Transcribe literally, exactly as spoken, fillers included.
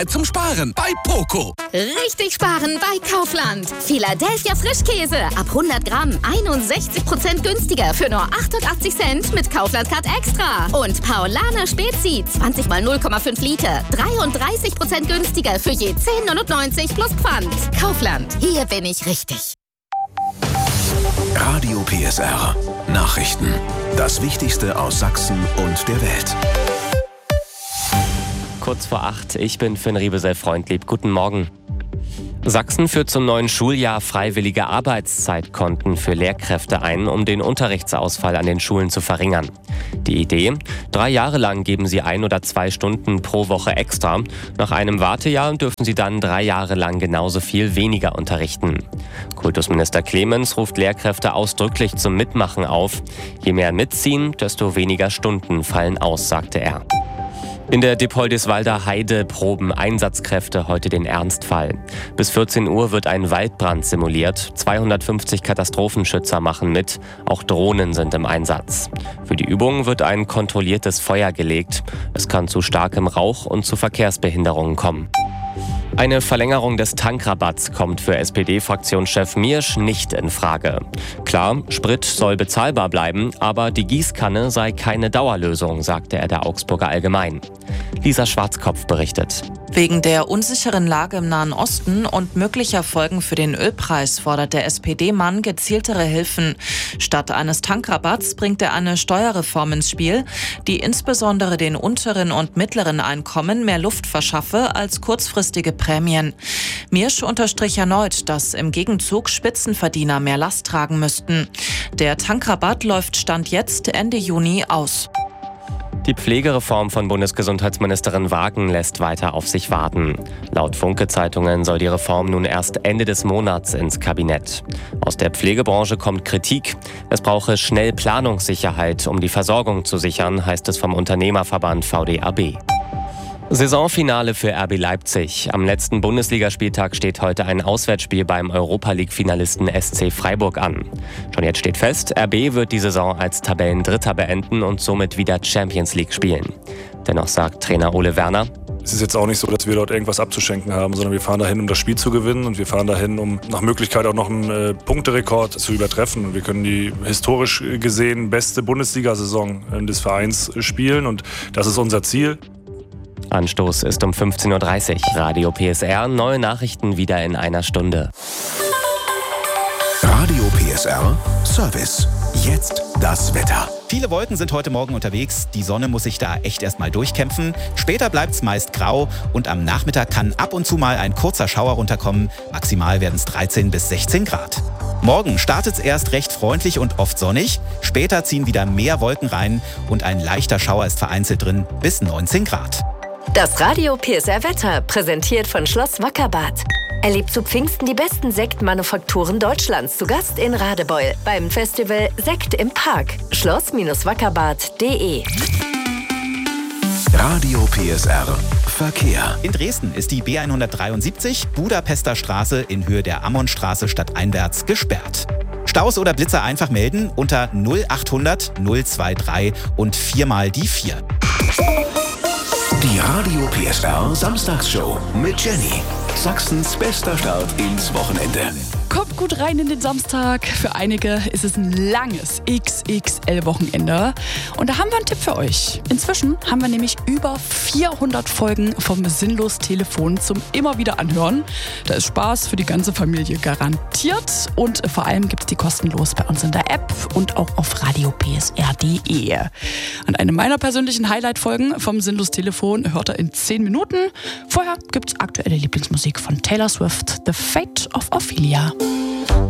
zum Sparen bei Poco. Richtig sparen bei Kaufland. Philadelphia Frischkäse ab hundert Gramm einundsechzig Prozent günstiger für nur achtundachtzig Cent mit Kaufland-Card Extra. Und Paulaner Spezi zwanzig mal null Komma fünf Liter dreiunddreißig Prozent günstiger für je zehn neunundneunzig plus Pfand. Kaufland, hier bin ich richtig. Radio P S R. Nachrichten. Das Wichtigste aus Sachsen und der Welt. Kurz vor acht, ich bin Finn Riebesell-Freundlieb. Guten Morgen. Sachsen führt zum neuen Schuljahr freiwillige Arbeitszeitkonten für Lehrkräfte ein, um den Unterrichtsausfall an den Schulen zu verringern. Die Idee? Drei Jahre lang geben sie ein oder zwei Stunden pro Woche extra. Nach einem Wartejahr dürfen sie dann drei Jahre lang genauso viel weniger unterrichten. Kultusminister Clemens ruft Lehrkräfte ausdrücklich zum Mitmachen auf. Je mehr mitziehen, desto weniger Stunden fallen aus, sagte er. In der Dippoldiswalder Heide proben Einsatzkräfte heute den Ernstfall. Bis vierzehn Uhr wird ein Waldbrand simuliert. zweihundertfünfzig Katastrophenschützer machen mit. Auch Drohnen sind im Einsatz. Für die Übung wird ein kontrolliertes Feuer gelegt. Es kann zu starkem Rauch und zu Verkehrsbehinderungen kommen. Eine Verlängerung des Tankrabatts kommt für S P D-Fraktionschef Miersch nicht in Frage. Klar, Sprit soll bezahlbar bleiben, aber die Gießkanne sei keine Dauerlösung, sagte er der Augsburger Allgemein. Lisa Schwarzkopf berichtet. Wegen der unsicheren Lage im Nahen Osten und möglicher Folgen für den Ölpreis fordert der S P D-Mann gezieltere Hilfen. Statt eines Tankrabatts bringt er eine Steuerreform ins Spiel, die insbesondere den unteren und mittleren Einkommen mehr Luft verschaffe als kurzfristige Prämien. Miersch unterstrich erneut, dass im Gegenzug Spitzenverdiener mehr Last tragen müssten. Der Tankrabatt läuft Stand jetzt Ende Juni aus. Die Pflegereform von Bundesgesundheitsministerin Wagen lässt weiter auf sich warten. Laut Funke-Zeitungen soll die Reform nun erst Ende des Monats ins Kabinett. Aus der Pflegebranche kommt Kritik. Es brauche schnell Planungssicherheit, um die Versorgung zu sichern, heißt es vom Unternehmerverband V D A B. Saisonfinale für R B Leipzig. Am letzten Bundesligaspieltag steht heute ein Auswärtsspiel beim Europa-League-Finalisten S C Freiburg an. Schon jetzt steht fest, R B wird die Saison als Tabellendritter beenden und somit wieder Champions League spielen. Dennoch sagt Trainer Ole Werner: Es ist jetzt auch nicht so, dass wir dort irgendwas abzuschenken haben, sondern wir fahren dahin, um das Spiel zu gewinnen und wir fahren dahin, um nach Möglichkeit auch noch einen äh, Punkterekord zu übertreffen. Und wir können die historisch gesehen beste Bundesliga-Saison des Vereins spielen und das ist unser Ziel. Anstoß ist um fünfzehn Uhr dreißig. Radio P S R, neue Nachrichten wieder in einer Stunde. Radio P S R Service. Jetzt das Wetter. Viele Wolken sind heute Morgen unterwegs. Die Sonne muss sich da echt erstmal durchkämpfen. Später bleibt es meist grau und am Nachmittag kann ab und zu mal ein kurzer Schauer runterkommen. Maximal werden es dreizehn bis sechzehn Grad. Morgen startet es erst recht freundlich und oft sonnig. Später ziehen wieder mehr Wolken rein und ein leichter Schauer ist vereinzelt drin bis neunzehn Grad. Das Radio P S R Wetter, präsentiert von Schloss Wackerbarth. Erlebt zu Pfingsten die besten Sektmanufakturen Deutschlands zu Gast in Radebeul beim Festival Sekt im Park. schloss Wackerbarth punkt de. Radio P S R Verkehr. In Dresden ist die B hundertdreiundsiebzig Budapester Straße in Höhe der Ammonstraße stadteinwärts gesperrt. Staus oder Blitzer einfach melden unter null achthundert null dreiundzwanzig und viermal die vier. Die Radio P S R Samstagsshow mit Jenny. Sachsens bester Start ins Wochenende. Kommt gut rein in den Samstag. Für einige ist es ein langes X X L-Wochenende. Und da haben wir einen Tipp für euch. Inzwischen haben wir nämlich über vierhundert Folgen vom Sinnlos-Telefon zum immer wieder anhören. Da ist Spaß für die ganze Familie garantiert. Und vor allem gibt es die kostenlos bei uns in der App und auch auf radio p s r punkt de. Und eine meiner persönlichen Highlight-Folgen vom Sinnlos-Telefon hört ihr in zehn Minuten. Vorher gibt es aktuelle Lieblingsmusik von Taylor Swift, The Fate of Ophelia.